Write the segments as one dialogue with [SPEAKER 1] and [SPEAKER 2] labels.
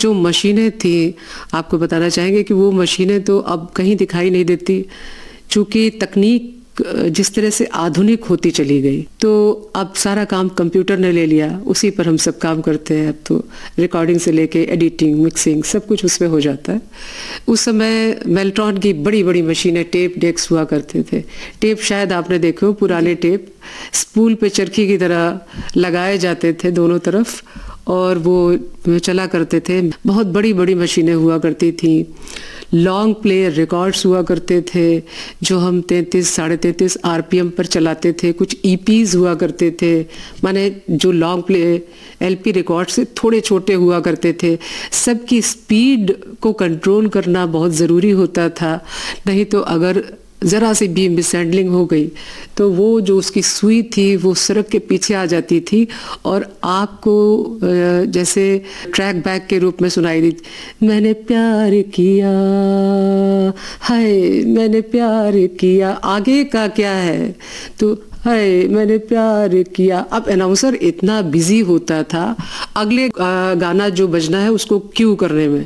[SPEAKER 1] जो मशीनें थी, आपको बताना चाहेंगे कि वो मशीनें तो अब कहीं दिखाई नहीं देती, चूँकि तकनीक जिस तरह से आधुनिक होती चली गई, तो अब सारा काम कंप्यूटर ने ले लिया, उसी पर हम सब काम करते हैं। अब तो रिकॉर्डिंग से लेके एडिटिंग, मिक्सिंग सब कुछ उसमें हो जाता है। उस समय मेल्ट्रॉन की बड़ी बड़ी मशीनें, टेप डेक्स हुआ करते थे। टेप शायद आपने देखे हो, पुराने टेप स्पूल पे चरखी की तरह लगाए जाते थे दोनों तरफ, और वो चला करते थे। बहुत बड़ी बड़ी मशीनें हुआ करती थी। लॉन्ग प्ले रिकॉर्ड्स हुआ करते थे जो हम 33 साढ़े 33 आरपीएम पर चलाते थे। कुछ ईपीज हुआ करते थे, माने जो लॉन्ग प्ले एलपी रिकॉर्ड से थोड़े छोटे हुआ करते थे। सबकी स्पीड को कंट्रोल करना बहुत ज़रूरी होता था, नहीं तो अगर ज़रा सी भी मिसहैंडलिंग हो गई तो वो जो उसकी सुई थी वो सड़क के पीछे आ जाती थी और आपको जैसे ट्रैक बैक के रूप में सुनाई दी, मैंने प्यार किया, हाय मैंने प्यार किया। आगे का क्या है तो हाय मैंने प्यार किया। अब अनाउंसर इतना बिजी होता था अगले गाना जो बजना है उसको क्यू करने में।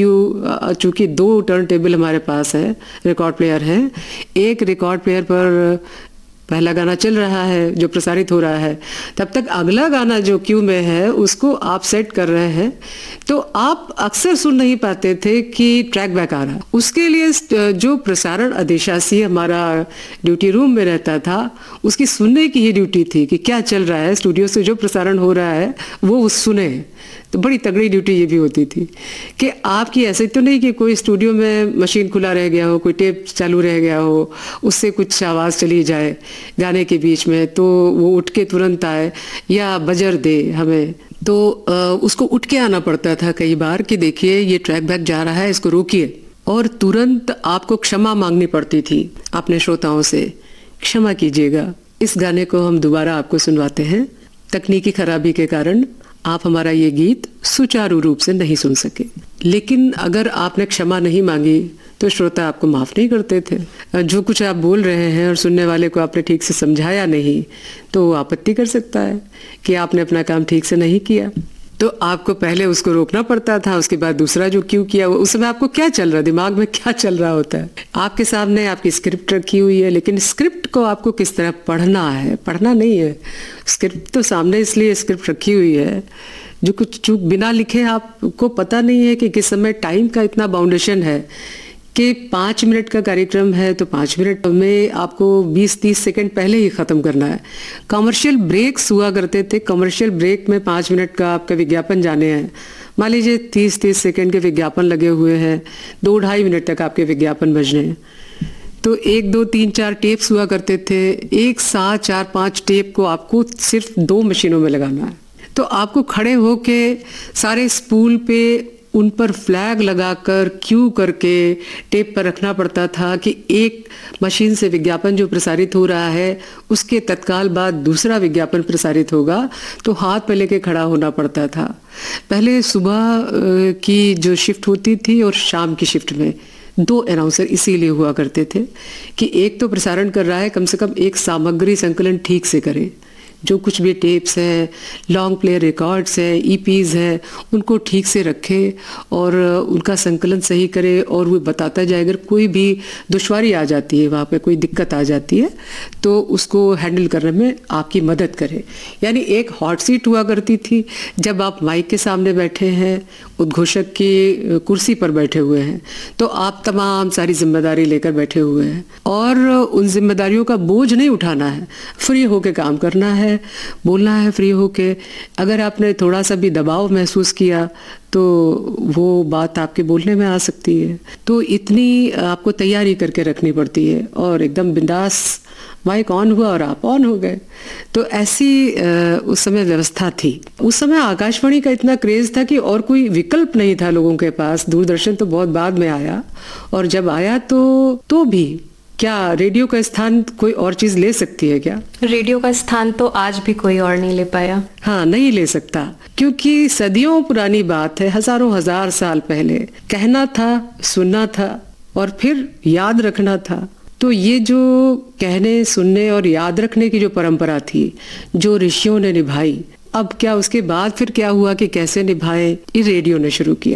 [SPEAKER 1] क्यू, चूंकि 2 टर्न टेबल हमारे पास है, रिकॉर्ड प्लेयर है, एक रिकॉर्ड प्लेयर पर पहला गाना चल रहा है जो प्रसारित हो रहा है, तब तक अगला गाना जो क्यू में है उसको आप सेट कर रहे हैं, तो आप अक्सर सुन नहीं पाते थे कि ट्रैक बैक आ रहा। उसके लिए जो प्रसारण अधिशासी हमारा ड्यूटी रूम में रहता था, उसकी सुनने की ही ड्यूटी थी कि क्या चल रहा है, स्टूडियो से जो प्रसारण हो रहा है वो सुने। तो बड़ी तगड़ी ड्यूटी ये भी होती थी कि आपकी ऐसे तो नहीं कि कोई स्टूडियो में मशीन खुला रह गया हो, कोई टेप चालू रह गया हो, उससे कुछ आवाज़ चली जाए गाने के बीच में तो वो उठ के तुरंत आए या बजर दे हमें, तो उसको उठ के आना पड़ता था कई बार कि देखिए ये ट्रैक बैक जा रहा है, इसको रोकिए। और तुरंत आपको क्षमा मांगनी पड़ती थी अपने श्रोताओं से, क्षमा कीजिएगा इस गाने को हम दोबारा आपको सुनवाते हैं, तकनीकी खराबी के कारण आप हमारा ये गीत सुचारू रूप से नहीं सुन सके। लेकिन अगर आपने क्षमा नहीं मांगी तो श्रोता आपको माफ नहीं करते थे। जो कुछ आप बोल रहे हैं और सुनने वाले को आपने ठीक से समझाया नहीं तो वो आपत्ति कर सकता है कि आपने अपना काम ठीक से नहीं किया, तो आपको पहले उसको रोकना पड़ता था, उसके बाद दूसरा जो क्यों किया, उस समय आपको क्या चल रहा है, दिमाग में क्या चल रहा होता है। आपके सामने आपकी स्क्रिप्ट रखी हुई है, लेकिन स्क्रिप्ट को आपको किस तरह पढ़ना है, पढ़ना नहीं है। स्क्रिप्ट तो सामने इसलिए स्क्रिप्ट रखी हुई है जो कुछ चूक बिना लिखे आपको पता नहीं है कि किस समय टाइम का इतना बाउंडेशन है कि 5 मिनट का कार्यक्रम है तो 5 मिनट में आपको 20-30 सेकंड पहले ही ख़त्म करना है। कमर्शियल ब्रेक्स हुआ करते थे, कमर्शियल ब्रेक में 5 मिनट का आपका विज्ञापन जाने हैं, मान लीजिए 30-30 सेकंड के विज्ञापन लगे हुए हैं, 2-2.5 मिनट तक आपके विज्ञापन बजने हैं, तो 1, 2, 3, 4 टेप्स हुआ करते थे। एक साथ 4-5 टेप को आपको सिर्फ 2 मशीनों में लगाना है, तो आपको खड़े होके सारे स्पूल पे उन पर फ्लैग लगाकर क्यू करके टेप पर रखना पड़ता था कि एक मशीन से विज्ञापन जो प्रसारित हो रहा है उसके तत्काल बाद दूसरा विज्ञापन प्रसारित होगा, तो हाथ पे लेके खड़ा होना पड़ता था। पहले सुबह की जो शिफ्ट होती थी और शाम की शिफ्ट में 2 अनाउंसर इसीलिए हुआ करते थे कि एक तो प्रसारण कर रहा है, कम से कम एक सामग्री संकलन ठीक से करे, जो कुछ भी टेप्स हैं, लॉन्ग प्ले रिकॉर्ड्स हैं, ईपीज हैं, उनको ठीक से रखे और उनका संकलन सही करे और वो बताता जाए अगर कोई भी दुश्वारी आ जाती है, वहाँ पे कोई दिक्कत आ जाती है तो उसको हैंडल करने में आपकी मदद करे। यानी एक हॉट सीट हुआ करती थी जब आप माइक के सामने बैठे हैं, उद्घोषक की कुर्सी पर बैठे हुए हैं, तो आप तमाम सारी जिम्मेदारी लेकर बैठे हुए हैं और उन जिम्मेदारियों का बोझ नहीं उठाना है, फ्री होकर काम करना है, बोलना है फ्री होके। अगर आपने थोड़ा सा भी दबाव महसूस किया तो वो बात आपके बोलने में आ सकती है, तो इतनी आपको तैयारी करके रखनी पड़ती है और एकदम बिंदास माइक ऑन हुआ और आप ऑन हो गए। तो ऐसी उस समय व्यवस्था थी। उस समय आकाशवाणी का इतना क्रेज था कि और कोई विकल्प नहीं था लोगों के पास। दूरदर्शन तो बहुत बाद में आया और जब आया तो भी क्या रेडियो का स्थान कोई और चीज ले सकती है क्या?
[SPEAKER 2] रेडियो का स्थान तो आज भी कोई और नहीं ले पाया।
[SPEAKER 1] हाँ, नहीं ले सकता, क्योंकि सदियों पुरानी बात है, हजारों हजार साल पहले कहना था, सुनना था और फिर याद रखना था। तो ये जो कहने, सुनने और याद रखने की जो परंपरा थी, जो ऋषियों ने निभाई, अब क्या उसके बाद फिर क्या हुआ कि कैसे निभाए, ये रेडियो ने शुरू किया।